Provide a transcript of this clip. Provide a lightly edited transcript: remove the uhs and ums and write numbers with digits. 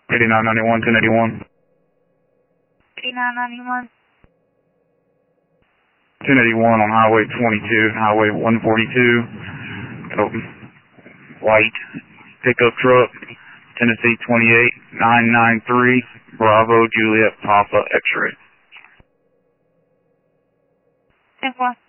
8991, 1081. 8991. 1081 on Highway 22, Highway 142. White pickup truck, Tennessee 28993, Bravo Juliet Papa X-ray. 10-4.